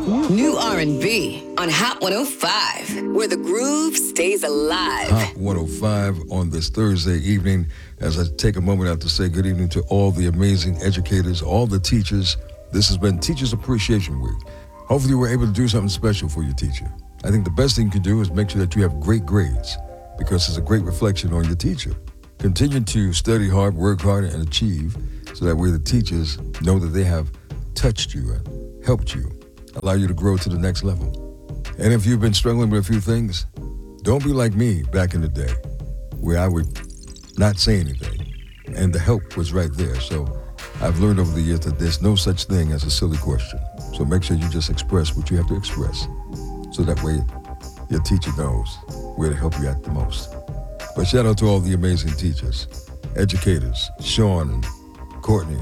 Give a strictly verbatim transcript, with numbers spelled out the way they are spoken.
New R and B on Hot one oh five, where the groove stays alive. Hot one oh five on this Thursday evening, as I take a moment out to say good evening to all the amazing educators, all the teachers. This has been Teachers Appreciation Week. Hopefully we're able to do something special for your teacher. I think the best thing you can do is make sure that you have great grades, because it's a great reflection on your teacher. Continue to study hard, work hard, and achieve, so that way the teachers know that they have touched you and helped you, allow you to grow to the next level. And if you've been struggling with a few things, don't be like me back in the day, where I would not say anything, and the help was right there. So I've learned over the years that there's no such thing as a silly question. So make sure you just express what you have to express, so that way your teacher knows where to help you at the most. But shout out to all the amazing teachers, educators, Sean and Courtney,